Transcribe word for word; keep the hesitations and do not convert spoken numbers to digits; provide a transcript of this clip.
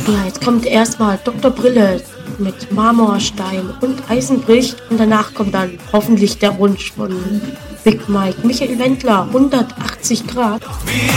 Ja, jetzt kommt erstmal Doktor Brille mit Marmorstein und Eisenbricht und danach kommt dann hoffentlich der Wunsch von Big Mike. Michael Wendler, hundertachtzig Grad.